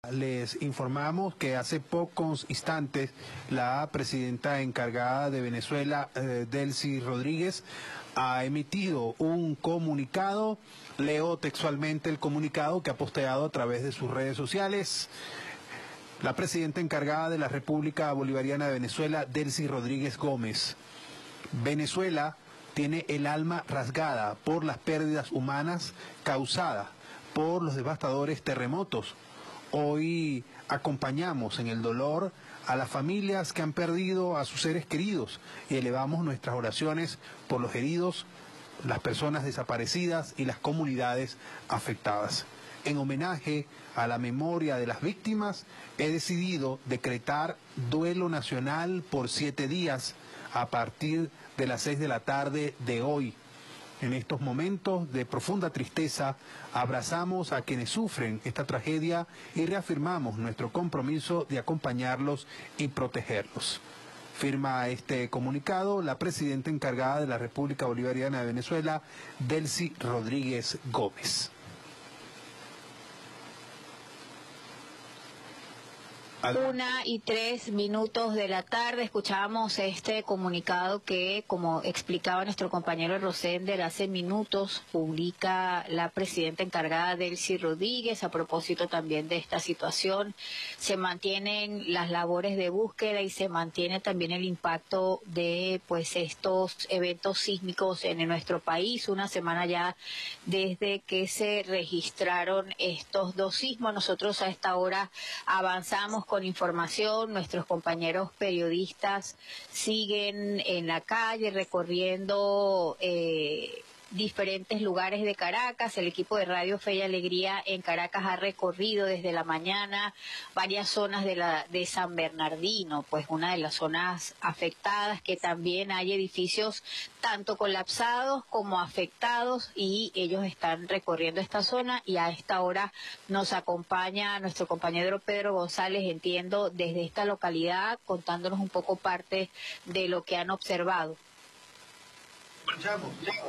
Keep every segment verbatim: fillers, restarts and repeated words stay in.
Les informamos que hace pocos instantes la presidenta encargada de Venezuela, eh, Delcy Rodríguez, ha emitido un comunicado. Leo textualmente el comunicado que ha posteado a través de sus redes sociales. La presidenta encargada de la República Bolivariana de Venezuela, Delcy Rodríguez Gómez. Venezuela tiene el alma rasgada por las pérdidas humanas causadas por los devastadores terremotos. Hoy acompañamos en el dolor a las familias que han perdido a sus seres queridos y elevamos nuestras oraciones por los heridos, las personas desaparecidas y las comunidades afectadas. En homenaje a la memoria de las víctimas, he decidido decretar duelo nacional por siete días a partir de las seis de la tarde de hoy. En estos momentos de profunda tristeza, abrazamos a quienes sufren esta tragedia y reafirmamos nuestro compromiso de acompañarlos y protegerlos. Firma este comunicado la presidenta encargada de la República Bolivariana de Venezuela, Delcy Rodríguez Gómez. Una y tres minutos de la tarde escuchábamos este comunicado que, como explicaba nuestro compañero Rosender, hace minutos publica la presidenta encargada Delcy Rodríguez a propósito también de esta situación. Se mantienen las labores de búsqueda y se mantiene también el impacto de pues estos eventos sísmicos en nuestro país. Una semana ya desde que se registraron estos dos sismos. Nosotros a esta hora avanzamos con Con información, nuestros compañeros periodistas siguen en la calle recorriendo eh, diferentes lugares de Caracas. El equipo de Radio Fe y Alegría en Caracas ha recorrido desde la mañana varias zonas de, la, de San Bernardino, pues una de las zonas afectadas, que también hay edificios tanto colapsados como afectados, y ellos están recorriendo esta zona. Y a esta hora nos acompaña nuestro compañero Pedro González, entiendo, desde esta localidad, contándonos un poco parte de lo que han observado. Escuchamos.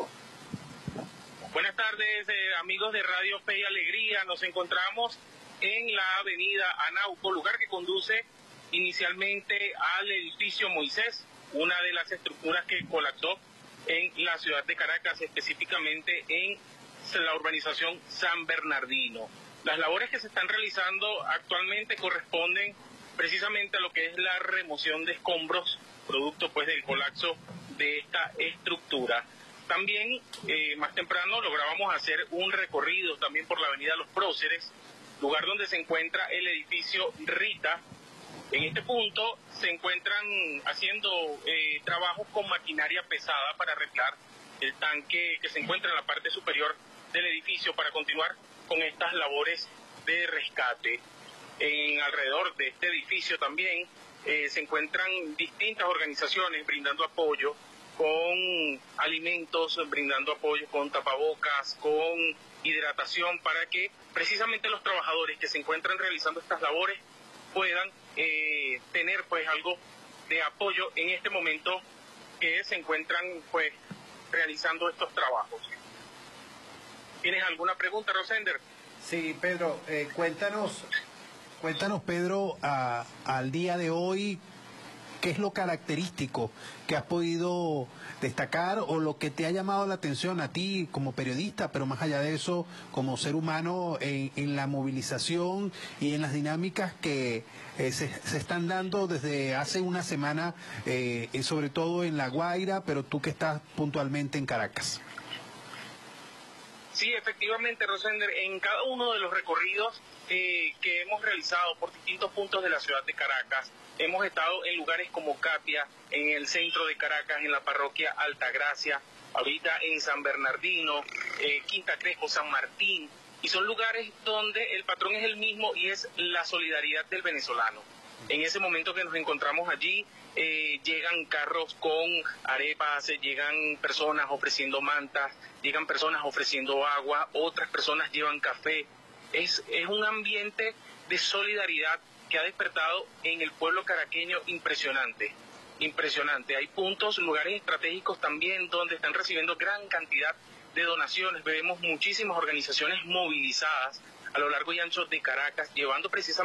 Buenas tardes, eh, amigos de Radio Fe y Alegría. Nos encontramos en la avenida Anauco, lugar que conduce inicialmente al edificio Moisés, una de las estructuras que colapsó en la ciudad de Caracas, específicamente en la urbanización San Bernardino. Las labores que se están realizando actualmente corresponden precisamente a lo que es la remoción de escombros, producto pues del colapso de esta estructura. También eh, más temprano lográbamos hacer un recorrido también por la avenida Los Próceres, lugar donde se encuentra el edificio Rita. En este punto se encuentran haciendo eh, trabajos con maquinaria pesada para arreglar el tanque que se encuentra en la parte superior del edificio para continuar con estas labores de rescate. En alrededor de este edificio también eh, se encuentran distintas organizaciones brindando apoyo con alimentos, brindando apoyo con tapabocas, con hidratación, para que precisamente los trabajadores que se encuentran realizando estas labores puedan eh, tener pues algo de apoyo en este momento que se encuentran pues realizando estos trabajos. ¿Tienes alguna pregunta, Rosender? Sí, Pedro, eh, cuéntanos, cuéntanos Pedro, a, al día de hoy, ¿qué es lo característico que has podido destacar o lo que te ha llamado la atención a ti como periodista, pero más allá de eso, como ser humano, en, en la movilización y en las dinámicas que eh, se, se están dando desde hace una semana, eh, sobre todo en La Guaira, pero tú que estás puntualmente en Caracas? Sí, efectivamente, Rosender, en cada uno de los recorridos eh, que hemos realizado por distintos puntos de la ciudad de Caracas, hemos estado en lugares como Catia, en el centro de Caracas, en la parroquia Altagracia, ahorita en San Bernardino, eh, Quinta Crespo, San Martín, y son lugares donde el patrón es el mismo y es la solidaridad del venezolano. En ese momento que nos encontramos allí, eh, llegan carros con arepas, llegan personas ofreciendo mantas, llegan personas ofreciendo agua, otras personas llevan café. Es, es un ambiente de solidaridad que ha despertado en el pueblo caraqueño impresionante, impresionante. Hay puntos, lugares estratégicos también donde están recibiendo gran cantidad de donaciones. Vemos muchísimas organizaciones movilizadas a lo largo y ancho de Caracas, llevando precisamente